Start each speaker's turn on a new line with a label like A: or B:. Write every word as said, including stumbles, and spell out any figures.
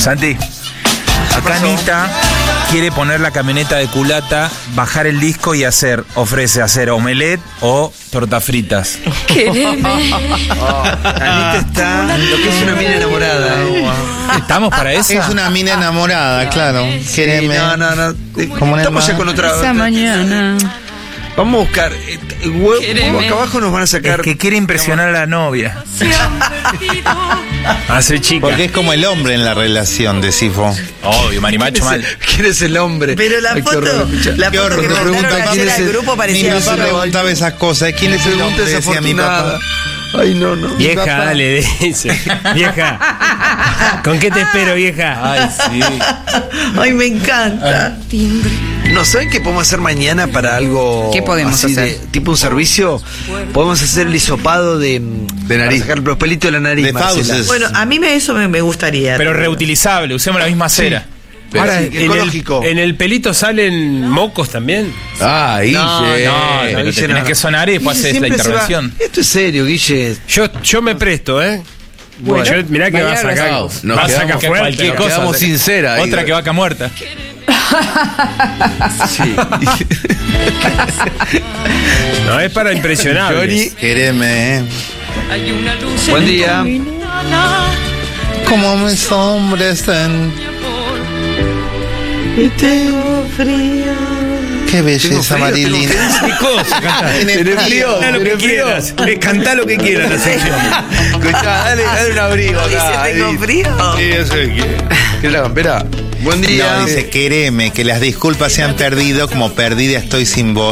A: Santi, acá Anita quiere poner la camioneta de culata, bajar el disco y hacer, ofrece hacer omelette o tortas fritas.
B: Quereme.
C: Oh, Anita está lo que es una mina enamorada.
A: ¿Estamos para eso?
D: Es una mina enamorada, claro. Quereme.
C: Sí, no, no, no.
D: Como en el
C: Estamos ya
D: mar.
C: con otra.
B: Esa mañana.
C: Vamos a buscar. eh, hue-
B: Quereme.
C: Acá abajo nos van a sacar.
A: Es que quiere impresionar a la novia. Hace chica.
D: Porque es como el hombre en la relación de Sifo.
A: Obvio, marimacho
C: ¿Quién
A: mal.
C: es el- ¿Quién es el hombre?
E: Pero la
C: Ay, qué
E: foto,
C: horror.
E: la
D: Qué
E: foto
D: horror,
E: que
D: me
E: mandaron
D: preguntan
E: ayer
D: quién es
E: al
D: el-
E: grupo
D: Mi
E: parecía
D: papá
E: así.
D: preguntaba esas cosas. ¿Quién es el
C: Pregunta
D: hombre? Decía mi
C: desafortunada.
D: papá.
C: Ay, no, no.
D: Mi
F: Vieja,
D: papá.
F: dale, dice. Vieja. ¿Con qué te espero, vieja?
A: Ay, sí.
E: Ay, me encanta.
C: ¿No saben qué podemos hacer mañana para algo?
B: ¿Qué podemos
C: así
B: hacer?
C: de- tipo un servicio. Podemos hacer el hisopado de,
D: De nariz.
C: para sacar los pelitos de la nariz.
D: De
C: Marcela.
D: fauces.
E: Bueno, a mí me, eso me, me gustaría.
A: Pero reutilizable, usemos la misma cera.
F: Ahora,
C: sí,
F: en,
C: ecológico.
F: el, en el pelito salen mocos también.
G: Ah,
C: No,
G: Guille.
A: No, pero te
C: Guille,
A: tenés
C: no.
A: que sonar y después
C: Guille
A: haces la
C: siempre se va-
A: intervención.
C: Esto es serio, Guille.
F: Yo, yo me presto, ¿eh?
G: Bueno,
F: yo, mirá que va a sacar.
G: nos
F: Va a sacar
G: quedamos-
F: fuerte.
A: cualquier
F: ¿no?
A: cosa.
G: Quedamos sincera ahí.
A: Otra que vaca muerta.
C: Sí.
F: No, es para impresionar.
D: Johnny, quereme. eh.
C: Buen día.
D: Como mis hombres están.
E: Y tengo frío.
D: Qué belleza,
C: frío,
D: Marilyn.
F: ¿Qué cosa? Cantá.
D: En el
G: Tenés
D: frío.
G: frío,
F: Cantá lo que
G: tenés frío.
F: quieras. Eh, Cantá lo que quieras la sección.
G: Escuchá, dale, dale un abrigo acá.
E: Dice, tengo
G: ahí.
E: frío.
G: Sí, eso es que. ¿Qué la campera?
C: Buen día.
D: No, dice, quereme, que las disculpas se han perdido como perdida estoy sin vos.